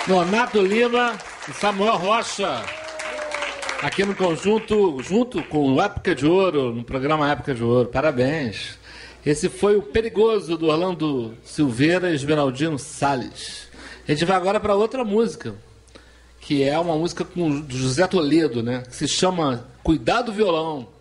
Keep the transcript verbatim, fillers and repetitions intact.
Nonato Lima e Samuel Rocha. Aqui no conjunto, junto com o Época de Ouro, no programa Época de Ouro. Parabéns. Esse foi o Perigoso, do Orlando Silveira e Esmeraldino Salles. A gente vai agora para outra música, que é uma música com, do José Toledo, né? Que se chama Cuidado Violão.